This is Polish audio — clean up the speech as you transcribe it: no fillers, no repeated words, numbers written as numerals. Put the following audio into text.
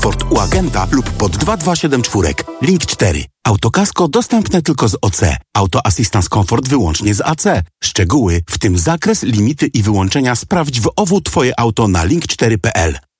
Port u agenta lub pod 2274. Link 4. Autokasko dostępne tylko z OC. Auto Assistance Comfort wyłącznie z AC. Szczegóły, w tym zakres, limity i wyłączenia sprawdź w OWU Twoje auto na link4.pl.